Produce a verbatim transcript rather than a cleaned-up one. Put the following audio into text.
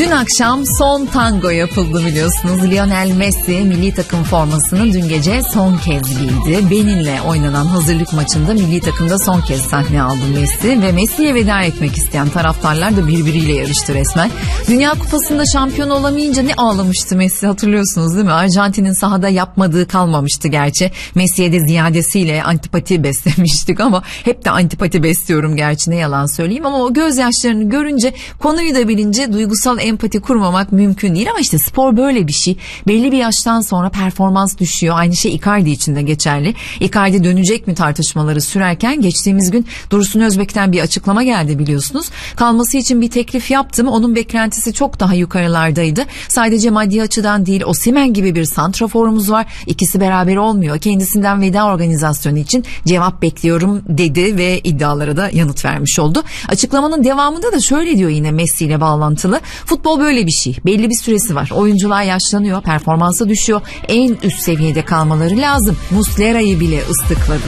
Dün akşam son tango yapıldı biliyorsunuz. Lionel Messi milli takım formasını dün gece son kez giydi. Benin'le oynanan hazırlık maçında milli takımda son kez sahne aldı Messi ve Messi'ye veda etmek isteyen taraftarlar da birbiriyle yarıştı resmen. Dünya Kupası'nda şampiyon olamayınca ne ağlamıştı Messi, hatırlıyorsunuz değil mi? Arjantin'in sahada yapmadığı kalmamıştı gerçi. Messi'ye de ziyadesiyle antipati beslemiştik ama hep de antipati besliyorum gerçi, ne yalan söyleyeyim, ama o gözyaşlarını görünce, konuyu da bilince duygusal empati kurmamak mümkün değil. Ama işte spor böyle bir şey. Belli bir yaştan sonra performans düşüyor. Aynı şey Icardi için de geçerli. Icardi dönecek mi tartışmaları sürerken geçtiğimiz gün Dursun Özbek'ten bir açıklama geldi biliyorsunuz. Kalması için bir teklif yaptım. Onun beklentisi çok daha yukarılardaydı. Sadece maddi açıdan değil, Osimhen gibi bir santraforumuz var. İkisi beraber olmuyor. Kendisinden veda organizasyonu için cevap bekliyorum dedi ve iddialara da yanıt vermiş oldu. Açıklamanın devamında da şöyle diyor yine Messi ile bağlantılı. Futbol böyle bir şey. Belli bir süresi var. Oyuncular yaşlanıyor, performansı düşüyor. En üst seviyede kalmaları lazım. Muslera'yı bile ıslıkladı